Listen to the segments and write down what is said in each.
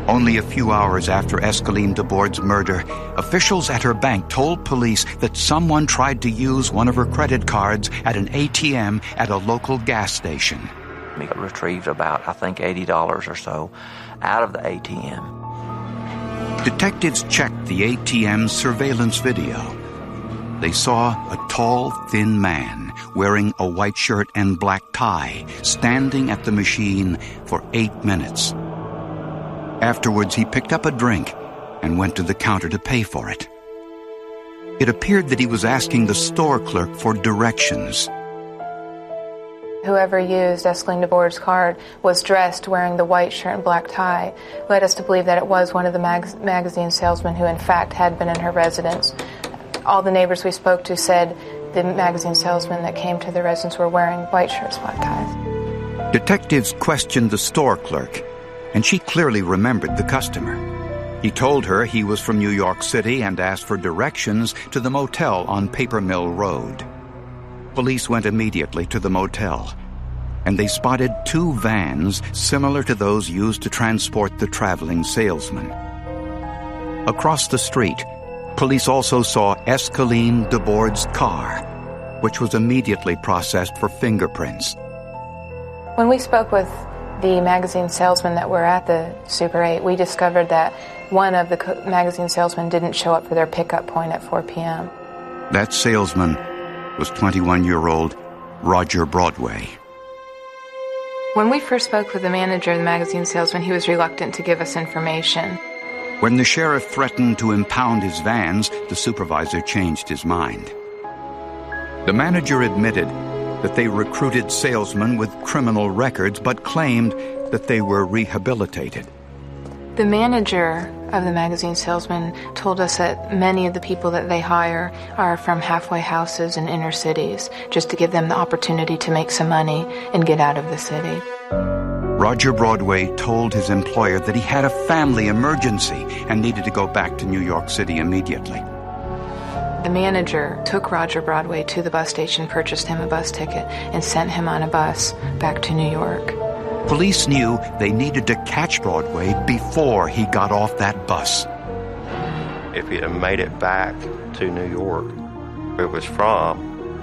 Only a few hours after Escaline DeBoard's murder, officials at her bank told police that someone tried to use one of her credit cards at an ATM at a local gas station. We retrieved about, I think, $80 or so out of the ATM. Detectives checked the ATM's surveillance video. They saw a tall, thin man wearing a white shirt and black tie standing at the machine for 8 minutes. Afterwards, he picked up a drink and went to the counter to pay for it. It appeared that he was asking the store clerk for directions. Whoever used Escaline DeBoard's card was dressed wearing the white shirt and black tie, led us to believe that it was one of the magazine salesmen who in fact had been in her residence. All the neighbors we spoke to said the magazine salesmen that came to the residence were wearing white shirts, black ties. Detectives questioned the store clerk, and she clearly remembered the customer. He told her he was from New York City and asked for directions to the motel on Paper Mill Road. Police went immediately to the motel, and they spotted 2 vans similar to those used to transport the traveling salesman. Across the street, police also saw Escaline DeBoard's car, which was immediately processed for fingerprints. When we spoke with the magazine salesmen that were at the Super 8, we discovered that one of the magazine salesmen didn't show up for their pickup point at 4 p.m. That salesman was 21-year-old Roger Broadway. When we first spoke with the manager of the magazine salesman, he was reluctant to give us information. When the sheriff threatened to impound his vans, the supervisor changed his mind. The manager admitted that they recruited salesmen with criminal records, but claimed that they were rehabilitated. The manager of the magazine salesman told us that many of the people that they hire are from halfway houses in inner cities, just to give them the opportunity to make some money and get out of the city. Roger Broadway told his employer that he had a family emergency and needed to go back to New York City immediately. The manager took Roger Broadway to the bus station, purchased him a bus ticket, and sent him on a bus back to New York. Police knew they needed to catch Broadway before he got off that bus. If he'd have made it back to New York, where it was from,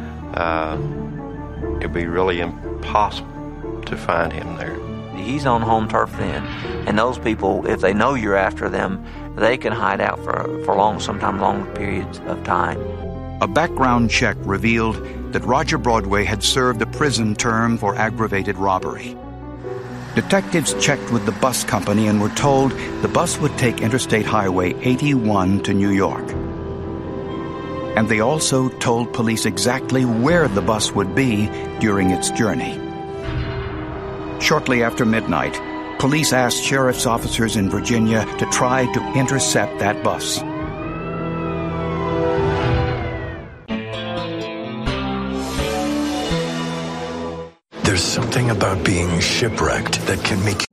it'd be really impossible to find him there. He's on home turf then, and those people, if they know you're after them, they can hide out for long, sometimes long periods of time. A background check revealed that Roger Broadway had served a prison term for aggravated robbery. Detectives checked with the bus company and were told the bus would take Interstate Highway 81 to New York. And they also told police exactly where the bus would be during its journey. Shortly after midnight, police asked sheriff's officers in Virginia to try to intercept that bus. There's something about being shipwrecked that can make